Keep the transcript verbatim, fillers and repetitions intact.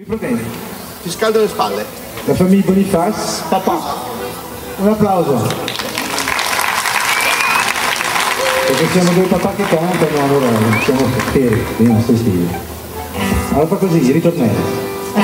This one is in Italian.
Che problemi? Ti scaldo le spalle. La famiglia Boniface? Papà. Un applauso. Perché siamo due papà che cantano, allora siamo fieri dei nostri figli. Allora fa così, ritornello.